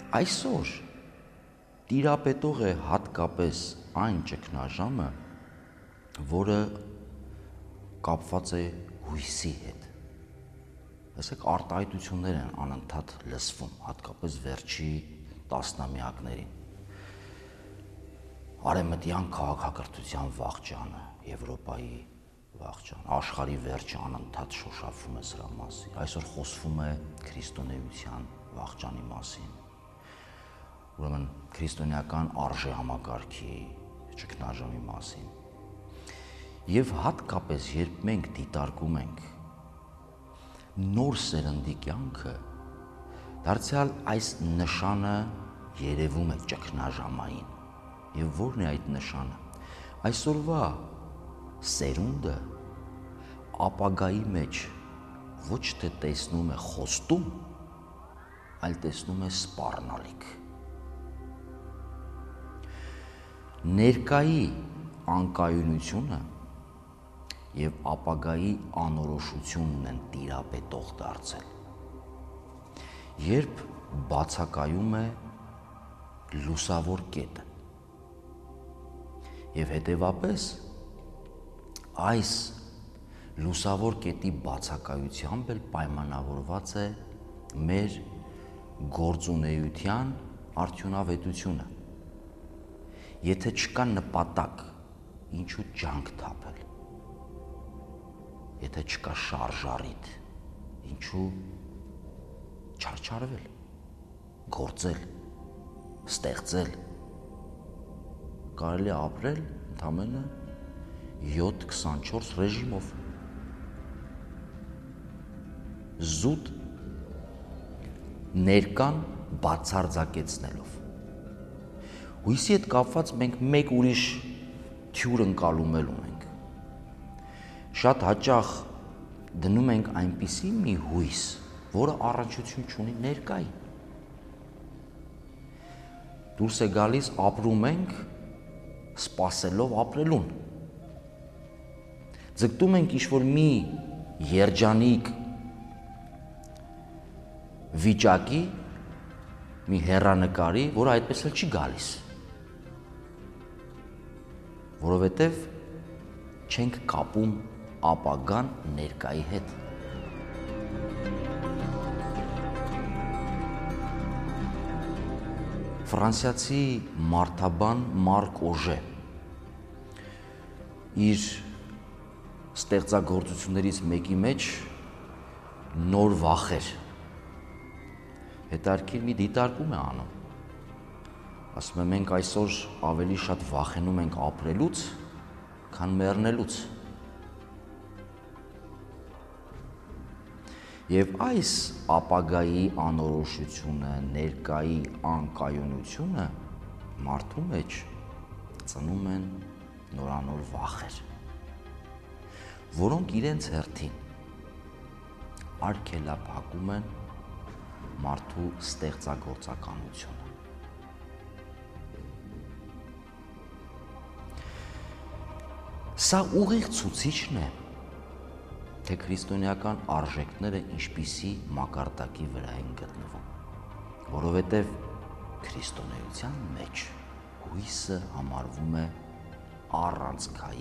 Այսօր տիրապետող է հատկապես այն ճգնաժամը, որը կապված է հույսի հետ։ Այսինքն արտահայտություններ են անընդհատ լսվում, հատկապես վերջի տասնամյակներին։ Արևմտյան քաղաքակրթության վախճանը, Եվրոպայի վախճան, աշխարհի վերջը անընդհատ շոշափվում է սրա մասին։ Այսօր խոսվում է քրիստոնեության վախճանի մասին։ Ուրեմն քրիստոնեական արժե համակարգի ճգնաժամի մասին։ Եվ հատկապես երբ մենք դիտարկում ենք նոր սերնդի կյանքը, դարձյալ այս նշանը երևում է ճգնաժամային։ Եվ ո՞րն է այդ նշանը։ Այսօրվա սերունդը ապագայի մեջ ոչ թե տեսնում է խոստում, այլ տեսնում է սպառնալիք։ Ներկայի անկայունությունը և ապագայի անորոշությունն են տիրապետող դարձել, երբ բացակայում է լուսավոր կետը։ Եվ հետևապես այս լուսավոր կետի բացակայությամբ էլ պայմանավորված է մեր գործունեության արդյունավետությունը։ Եթե չկա նպատակ, ինչու ջանք թափել։ Եթե չկա շարժառիթ, ինչու չարչարվել, գործել, ստեղծել։ Կարելի է ապրել ընդամենը 7-24 ռեժիմով։ Զուտ ներկան բացարձակեցնելով։ Հույսի հետ կապված մենք մեկ ուրիշ թյուր ընկալումել ունենք։ Շատ հաճախ դնում ենք այնպիսի մի հույս, որը առնչություն չունի ներկային։ Դուրս է գալիս ապրում ենք սպասելով ապրելուն։ Ձգտում ենք ինչ-որ մի երջանիկ վիճակի, մի հեռանկարի, որը այդպես էլ չի գալիս, որովհետև չենք կապում ապագան ներկայի հետ։ Ֆրանսիացի մարդաբան Մարկ Օժե իր ստեղծագործություններից մեկի մեջ նոր վախեր հետաքրքիր մի դիտարկում է անում։ Ասում է, մենք այսօր ավելի շատ վախենում ենք ապրելուց, քան մեռնելուց։ Եվ այս ապագայի անորոշությունը, ներկայի անկայունությունը մարդու մեջ ծնում են նորանոր վախեր, որոնք իրենց հերթին արգելափակում են մարդու ստեղծագործականությունը։ Սա ուղիղ ցուցիչն է, թե քրիստոնեական արժեքները ինչպիսի մակարդակի վրա են գտնվում, որովհետև քրիստոնեության մեջ հույսը համարվում է առանցքային